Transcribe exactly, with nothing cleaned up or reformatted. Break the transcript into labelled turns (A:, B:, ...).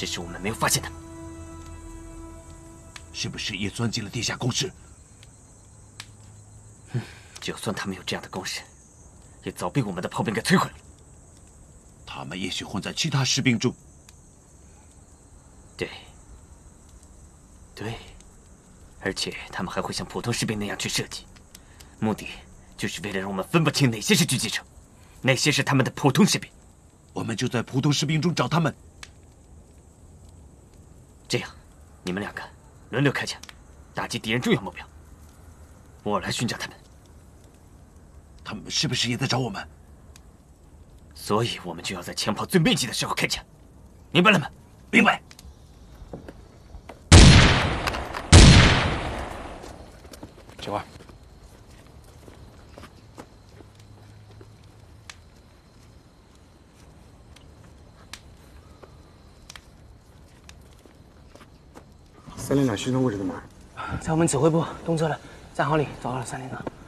A: 只是我们没有发现他们。
B: 是不是也钻进了地下工事？
A: 嗯，就算他们有这样的攻势，也早被我们的炮兵给摧毁了。
B: 他们也许混在其他士兵中。
A: 对，对，而且他们还会像普通士兵那样去设计，目的就是为了让我们分不清哪些是狙击手，哪些是他们的普通士兵。
B: 我们就在普通士兵中找他们。
A: 这样，你们两个轮流开枪，打击敌人重要目标。我来寻找他们。
B: 他们是不是也在找我们？
A: 所以我们就要在枪炮最密集的时候开枪，明白了吗？
B: 明白。
C: 九二，
D: 三连长行动位置在哪儿？
E: 在我们指挥部东侧的战壕里找到了三连长。